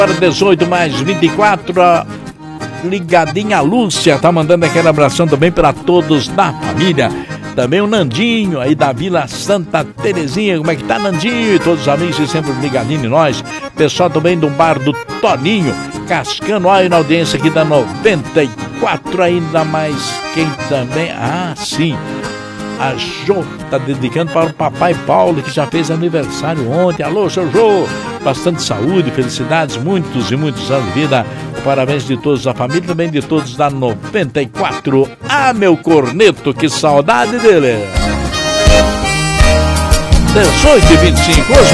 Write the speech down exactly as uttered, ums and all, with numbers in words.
dezoito mais vinte e quatro, ligadinha a Lúcia, tá mandando aquele abração também para todos da família. Também o Nandinho aí da Vila Santa Terezinha, como é que tá, Nandinho? E todos os amigos e sempre ligadinho em nós. Pessoal também do bar do Toninho, cascando aí na audiência aqui da noventa e quatro, ainda mais quem também, ah sim, a Jô tá dedicando para o papai Paulo, que já fez aniversário ontem. Alô, seu Jô, bastante saúde, felicidades, muitos e muitos anos de vida. Parabéns de todos da família, também de todos da noventa e quatro. Ah, meu corneto, que saudade dele. dezoito e vinte e cinco.